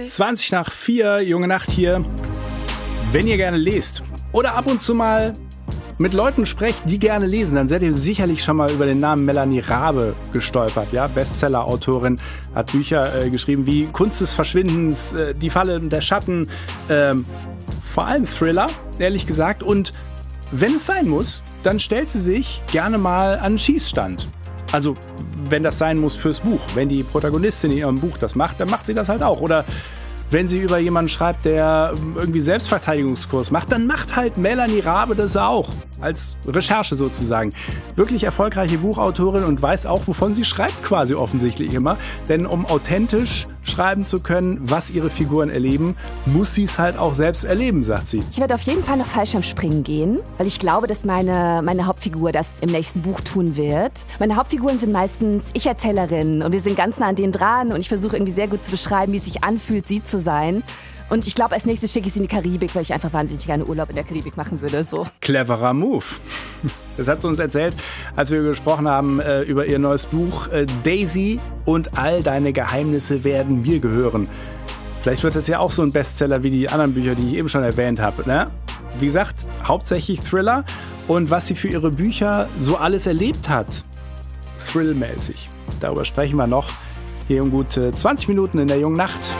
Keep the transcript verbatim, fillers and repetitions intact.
zwanzig nach vier, Junge Nacht hier. Wenn ihr gerne lest oder ab und zu mal mit Leuten sprecht, die gerne lesen, dann seid ihr sicherlich schon mal über den Namen Melanie Rabe gestolpert. Ja? Bestseller-Autorin, hat Bücher äh, geschrieben wie Kunst des Verschwindens, äh, Die Falle der Schatten, äh, vor allem Thriller, ehrlich gesagt. Und wenn es sein muss, dann stellt sie sich gerne mal an den Schießstand. Also, wenn das sein muss fürs Buch. Wenn die Protagonistin in ihrem Buch das macht, dann macht sie das halt auch. Oder wenn sie über jemanden schreibt, der irgendwie Selbstverteidigungskurs macht, dann macht halt Melanie Rabe das auch. Als Recherche sozusagen. Wirklich erfolgreiche Buchautorin und weiß auch, wovon sie schreibt quasi offensichtlich immer. Denn um authentisch schreiben zu können, was ihre Figuren erleben, muss sie es halt auch selbst erleben, sagt sie. Ich werde auf jeden Fall noch Fallschirmspringen gehen, weil ich glaube, dass meine, meine Hauptfigur das im nächsten Buch tun wird. Meine Hauptfiguren sind meistens Ich-Erzählerinnen und wir sind ganz nah an denen dran und ich versuche irgendwie sehr gut zu beschreiben, wie es sich anfühlt, sie zu sein. Und ich glaube, als nächstes schicke ich sie in die Karibik, weil ich einfach wahnsinnig gerne Urlaub in der Karibik machen würde. So. Cleverer Move. Das hat sie uns erzählt, als wir gesprochen haben äh, über ihr neues Buch äh, Daisy und all deine Geheimnisse werden mir gehören. Vielleicht wird das ja auch so ein Bestseller wie die anderen Bücher, die ich eben schon erwähnt habe. Ne? Wie gesagt, hauptsächlich Thriller und was sie für ihre Bücher so alles erlebt hat. Thrillmäßig. Darüber sprechen wir noch hier um gut zwanzig Minuten in der Jungen Nacht.